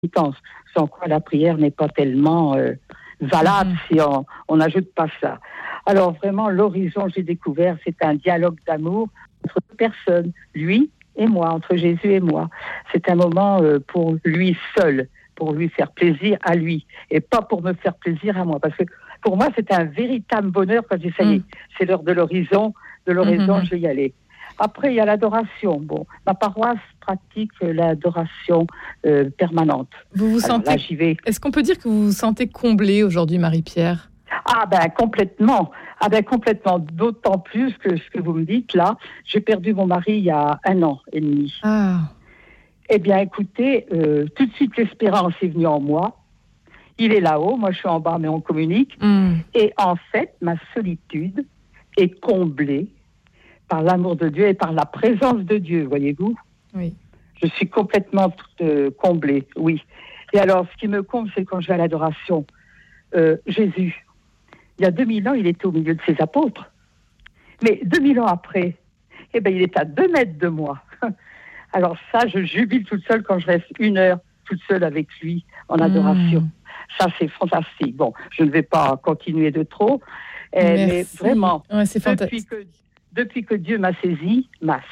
pénitence, sans quoi la prière n'est pas tellement valable si on n'ajoute pas ça. Alors vraiment, l'horizon, j'ai découvert, c'est un dialogue d'amour entre deux personnes, lui et moi, entre Jésus et moi. C'est un moment pour lui seul, pour lui faire plaisir à lui, et pas pour me faire plaisir à moi. Parce que pour moi, c'est un véritable bonheur quand je dis, ça y est, c'est l'heure de l'horizon, je vais y aller. Après, il y a l'adoration. Bon, ma paroisse pratique l'adoration permanente. Vous vous sentez... Là, j'y vais. Est-ce qu'on peut dire que vous vous sentez comblée aujourd'hui, Marie-Pierre ? Ah ben complètement. D'autant plus que ce que vous me dites là, j'ai perdu mon mari il y a 1 an et demi. Eh bien, écoutez, tout de suite l'espérance est venue en moi. Il est là-haut, moi je suis en bas, mais on communique. Et en fait, ma solitude est comblée par l'amour de Dieu et par la présence de Dieu, voyez-vous. Oui. Je suis complètement comblée, oui. Et alors, ce qui me comble, c'est quand je vais à l'adoration. Jésus, il y a 2000 ans, il était au milieu de ses apôtres. Mais 2000 ans après, eh ben, il est à 2 mètres de moi. Alors ça, je jubile toute seule quand je reste 1 heure toute seule avec lui en adoration. Ça, c'est fantastique. Bon, je ne vais pas continuer de trop, mais vraiment, ouais, c'est fantastique. Depuis que Dieu m'a saisi,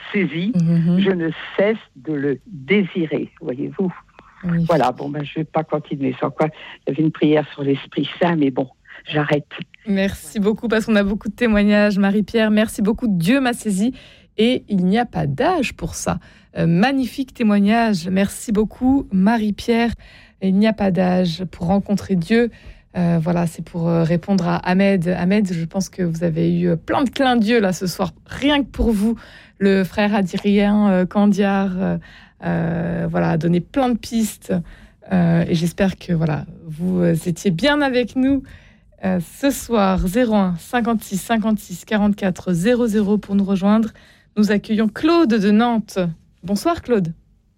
je ne cesse de le désirer, voyez-vous. Oui. Voilà, bon, ben, je ne vais pas continuer sans quoi. Il y avait une prière sur l'Esprit Saint, mais bon, j'arrête. Merci beaucoup, parce qu'on a beaucoup de témoignages, Marie-Pierre. Merci beaucoup, Dieu m'a saisi. Et il n'y a pas d'âge pour ça. Magnifique témoignage. Merci beaucoup, Marie-Pierre. Il n'y a pas d'âge pour rencontrer Dieu. Voilà, c'est pour répondre à Ahmed. Ahmed, je pense que vous avez eu plein de clins d'yeux là ce soir, rien que pour vous. Le frère Adrien Candiar voilà, a donné plein de pistes. Et j'espère que voilà, vous étiez bien avec nous ce soir. 01 56 56 44 00 pour nous rejoindre. Nous accueillons Claude de Nantes. Bonsoir Claude.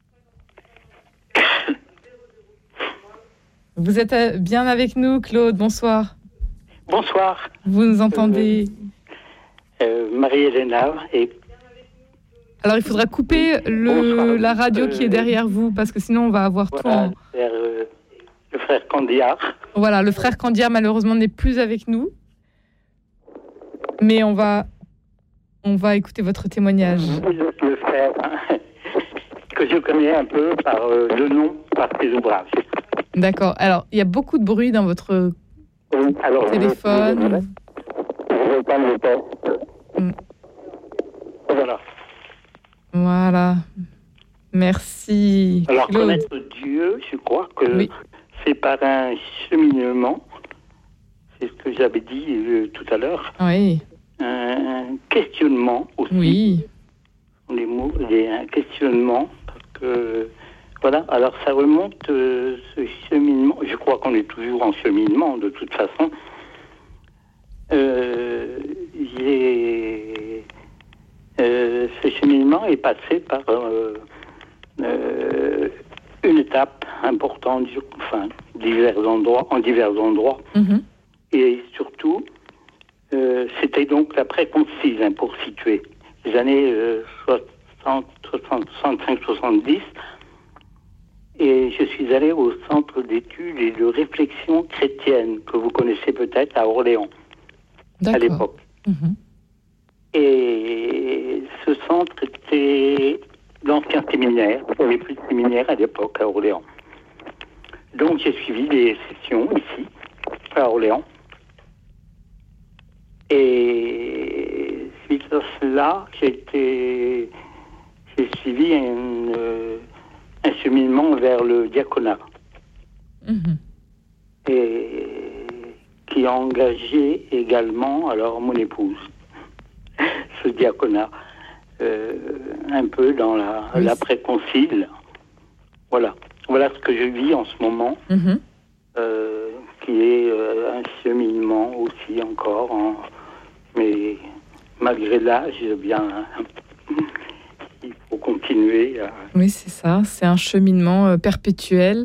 Vous êtes bien avec nous, Claude, bonsoir. Bonsoir. Vous nous entendez Marie-Hélène et... Alors, il faudra couper la radio qui est derrière vous, parce que sinon, on va avoir tout en... le frère Candiar. Voilà, le frère Candiar, malheureusement, n'est plus avec nous. Mais on va écouter votre témoignage. Le frère, que je connais un peu par le nom, par ses ouvrages. D'accord. Alors, il y a beaucoup de bruit dans votre téléphone. Je vais pas le test. Voilà. Merci. Alors, Claude. connaître Dieu, je crois que c'est par un cheminement. C'est ce que j'avais dit tout à l'heure. Oui. Un questionnement aussi. Oui. Les mots, un questionnement. Parce que... Voilà, alors ça remonte, ce cheminement, je crois qu'on est toujours en cheminement de toute façon. Ce cheminement est passé par une étape importante, en divers endroits. Et surtout, c'était donc l'après-concile, pour situer. Les années 65-70. Et je suis allé au Centre d'études et de réflexion chrétienne, que vous connaissez peut-être, à Orléans, à l'époque. Et ce centre était l'ancien séminaire. Il n'y avait plus de séminaire à l'époque à Orléans. Donc j'ai suivi les sessions ici, à Orléans. Et suite à cela, j'ai suivi un cheminement vers le diaconat. Et qui a engagé également alors mon épouse, ce diaconat, un peu dans l'après-concile. Voilà ce que je vis en ce moment, qui est un cheminement aussi encore, mais malgré l'âge, bien... Il faut continuer. Oui, c'est ça. C'est un cheminement perpétuel.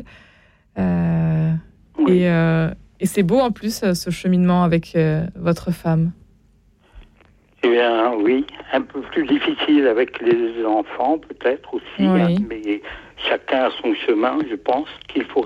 Oui. Et c'est beau, en plus, ce cheminement avec votre femme. Eh bien, oui. Un peu plus difficile avec les enfants, peut-être aussi. Oui. Mais chacun a son chemin. Je pense qu'il faut